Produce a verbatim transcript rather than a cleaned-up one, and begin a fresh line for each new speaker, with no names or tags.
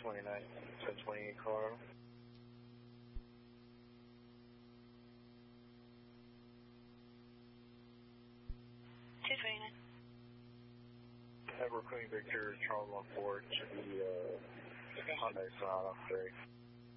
twenty-nine, ten twenty-eight Colorado.
two twenty-nine.
Edward Queen Victor, Charles one four, should be uh, Hyundai Sonata, three.